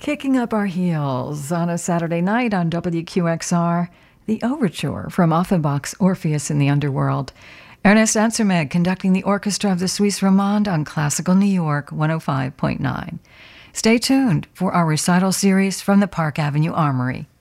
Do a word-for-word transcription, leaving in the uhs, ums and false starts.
Kicking up our heels on a Saturday night on W Q X R, the overture from Offenbach's Orpheus in the Underworld. Ernest Ansermet conducting the orchestra of the Suisse Romande on Classical New York one oh five point nine. Stay tuned for our recital series from the Park Avenue Armory.